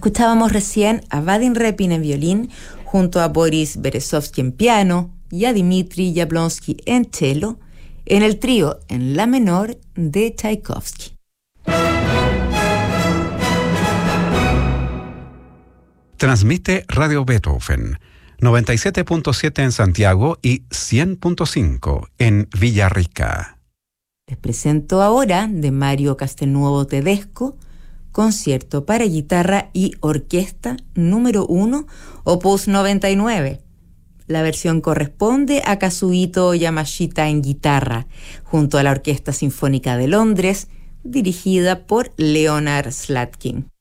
Escuchábamos recién a Vadim Repin en violín, junto a Boris Berezovsky en piano y a Dmitri Yablonsky en cello, en el trío en la menor de Tchaikovsky. Transmite Radio Beethoven, 97.7 en Santiago y 100.5 en Villarrica. Les presento ahora, de Mario Castelnuovo Tedesco, concierto para guitarra y orquesta número 1, opus 99. La versión corresponde a Kazuhito Yamashita en guitarra, junto a la Orquesta Sinfónica de Londres, dirigida por Leonard Slatkin.